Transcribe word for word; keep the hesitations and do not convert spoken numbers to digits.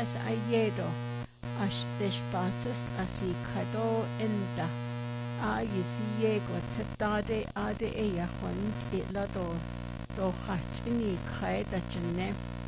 as ayedo, as despatest as I cado enda. A yisiego tsetade ade eya hunt it lado, do hatchini kaida jene.